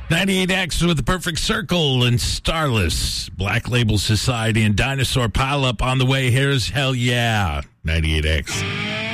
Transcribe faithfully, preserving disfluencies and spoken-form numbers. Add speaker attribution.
Speaker 1: ninety-eight X with the Perfect Circle and Starless. Black Label Society and Dinosaur Pileup on the way. Here's Hell Yeah. ninety-eight X.